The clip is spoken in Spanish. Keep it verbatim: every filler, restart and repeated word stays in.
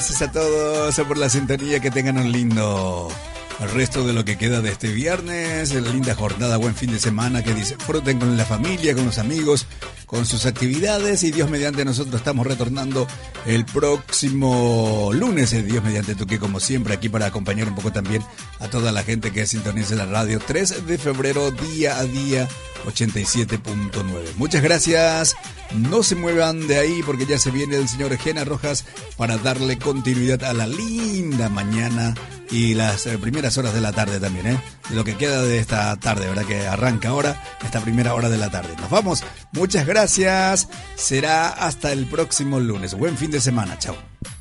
Gracias a todos por la sintonía, que tengan un lindo el resto de lo que queda de este viernes, la linda jornada, buen fin de semana, que disfruten con la familia, con los amigos, con sus actividades, y Dios mediante nosotros estamos retornando el próximo lunes, el Dios mediante tú, que como siempre aquí para acompañar un poco también a toda la gente que sintoniza la radio. Tres de febrero, día a día, ochenta y siete punto nueve. Muchas gracias, no se muevan de ahí porque ya se viene el señor Gena Rojas para darle continuidad a la linda mañana y las eh, primeras horas de la tarde también, ¿eh? De lo que queda de esta tarde, ¿verdad? Que arranca ahora, esta primera hora de la tarde. Nos vamos, muchas gracias, será hasta el próximo lunes. Buen fin de semana, chao.